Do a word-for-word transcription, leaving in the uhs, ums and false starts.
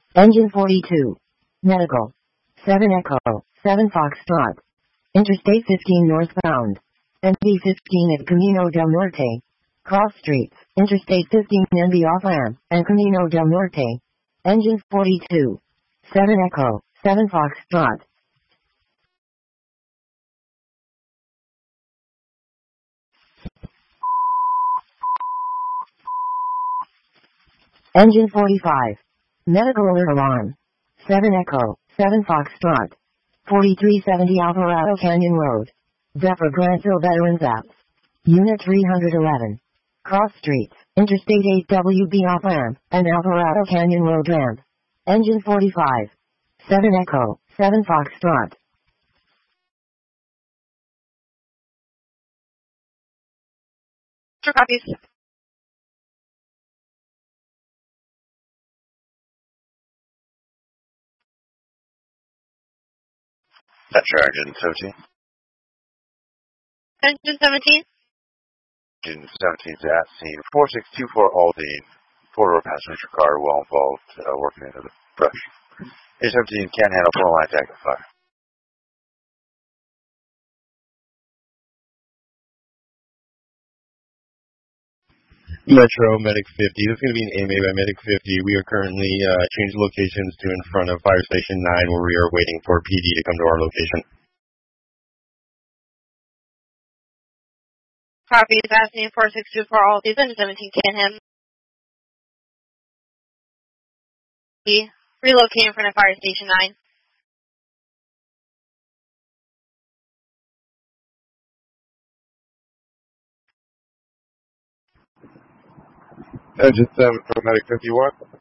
Engine forty-two. Medical. seven Echo, seven Foxtrot. Interstate fifteen northbound. N B fifteen at Camino del Norte. Cross streets. Interstate fifteen N B off-ramp, and Camino del Norte. Engine forty-two. seven Echo, seven Foxtrot. Engine forty-five. Medical alert alarm. seven Echo, seven Foxtrot. forty-three seventy Alvarado Canyon Road. Zephyr Grantville Veterans Apps. Unit three hundred eleven. Cross streets, Interstate eight W B off-ramp, and Alvarado Canyon Road ramp. Engine forty-five. seven Echo, seven Foxtrot. Two copies. That's your engine seventeen. Engine seventeen. Engine seventeen is at scene. four six two four Aldine. Four-door passenger car well involved, uh, working into the brush. A seventeen can't handle full line attack and fire. Metro Medic fifty. This is going to be an A M A by Medic fifty. We are currently uh, changed locations to in front of Fire Station nine, where we are waiting for P D to come to our location. Copy. Passing four six two four all these engine seventeen can him. Relocate in front of Fire Station nine. Engine seven from Medic fifty-one.